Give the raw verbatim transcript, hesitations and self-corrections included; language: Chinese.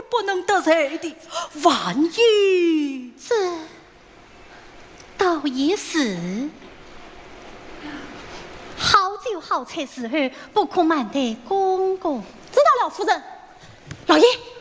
不能得罪的。万一这倒也是。好酒好菜时候，不可慢得公公。 知道了，夫人。老爷。